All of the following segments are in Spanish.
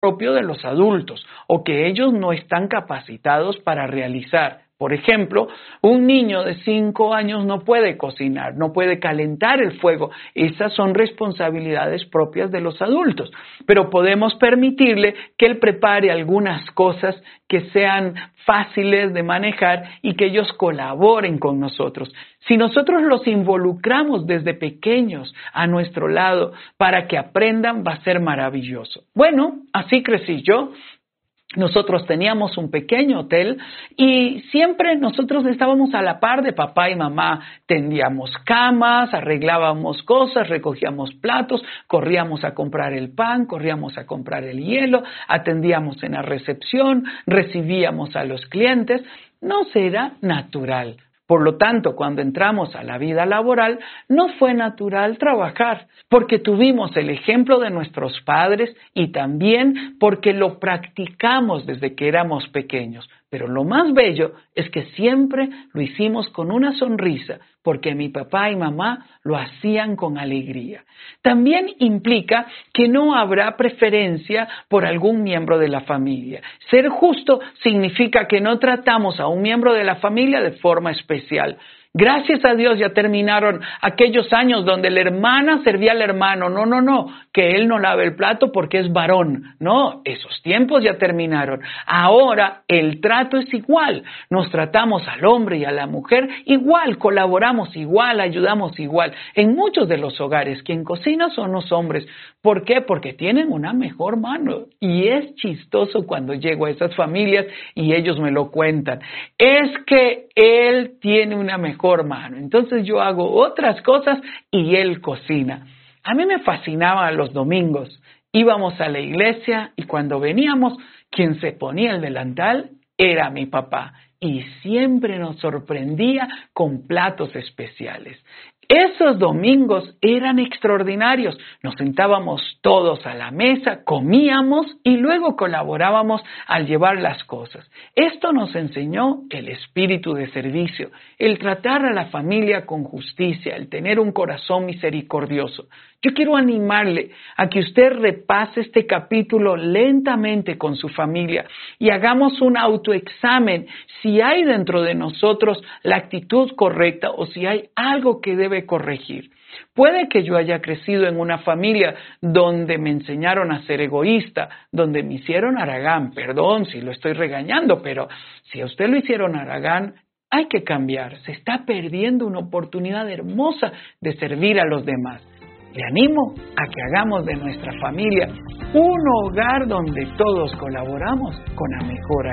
propio de los adultos o que ellos no están capacitados para realizar. Por ejemplo, un niño de 5 años no puede cocinar, no puede calentar el fuego. Esas son responsabilidades propias de los adultos. Pero podemos permitirle que él prepare algunas cosas que sean fáciles de manejar y que ellos colaboren con nosotros. Si nosotros los involucramos desde pequeños a nuestro lado para que aprendan, va a ser maravilloso. Bueno, así crecí yo. Nosotros teníamos un pequeño hotel y siempre nosotros estábamos a la par de papá y mamá. Tendíamos camas, arreglábamos cosas, recogíamos platos, corríamos a comprar el pan, corríamos a comprar el hielo, atendíamos en la recepción, recibíamos a los clientes. Nos era natural. Por lo tanto, cuando entramos a la vida laboral, no fue natural trabajar, porque tuvimos el ejemplo de nuestros padres y también porque lo practicamos desde que éramos pequeños. Pero lo más bello es que siempre lo hicimos con una sonrisa, porque mi papá y mamá lo hacían con alegría. También implica que no habrá preferencia por algún miembro de la familia. Ser justo significa que no tratamos a un miembro de la familia de forma especial. Gracias a Dios ya terminaron aquellos años donde la hermana servía al hermano. No, que él no lave el plato porque es varón. No, esos tiempos ya terminaron. Ahora el trato es igual. Nos tratamos al hombre y a la mujer igual, colaboramos igual, ayudamos igual. En muchos de los hogares, quien cocina son los hombres. ¿Por qué? Porque tienen una mejor mano. Y es chistoso cuando llego a esas familias y ellos me lo cuentan. Es que él tiene una mejor mano. Entonces yo hago otras cosas y él cocina. A mí me fascinaban los domingos. Íbamos a la iglesia y cuando veníamos, quien se ponía el delantal era mi papá. Y siempre nos sorprendía con platos especiales. Esos domingos eran extraordinarios. Nos sentábamos todos a la mesa, comíamos y luego colaborábamos al llevar las cosas. Esto nos enseñó el espíritu de servicio, el tratar a la familia con justicia, el tener un corazón misericordioso. Yo quiero animarle a que usted repase este capítulo lentamente con su familia y hagamos un autoexamen si hay dentro de nosotros la actitud correcta o si hay algo que debe corregir. Puede que yo haya crecido en una familia donde me enseñaron a ser egoísta, donde me hicieron haragán. Perdón si lo estoy regañando, pero si a usted lo hicieron haragán, hay que cambiar. Se está perdiendo una oportunidad hermosa de servir a los demás. Le animo a que hagamos de nuestra familia un hogar donde todos colaboramos con la mejor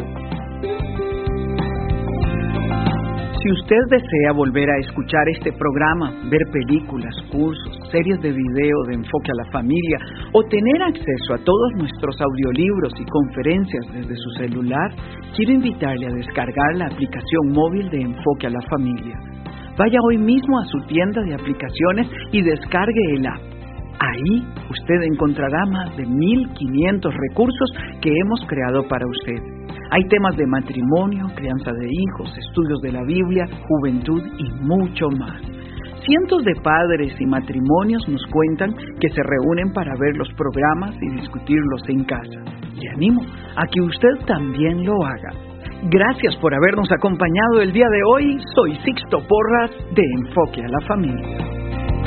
actitud. Si usted desea volver a escuchar este programa, ver películas, cursos, series de video de Enfoque a la Familia o tener acceso a todos nuestros audiolibros y conferencias desde su celular, quiero invitarle a descargar la aplicación móvil de Enfoque a la Familia. Vaya hoy mismo a su tienda de aplicaciones y descargue el app. Ahí usted encontrará más de 1,500 recursos que hemos creado para usted. Hay temas de matrimonio, crianza de hijos, estudios de la Biblia, juventud y mucho más. Cientos de padres y matrimonios nos cuentan que se reúnen para ver los programas y discutirlos en casa. Le animo a que usted también lo haga. Gracias por habernos acompañado el día de hoy. Soy Sixto Porras de Enfoque a la Familia.